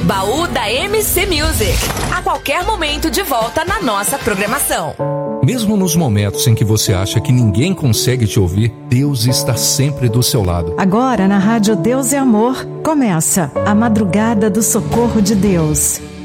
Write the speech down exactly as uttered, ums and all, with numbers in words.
Baú da M C Music. A qualquer momento de volta na nossa programação. Mesmo nos momentos em que você acha que ninguém consegue te ouvir, Deus está sempre do seu lado. Agora na Rádio Deus é Amor, começa a Madrugada do Socorro de Deus.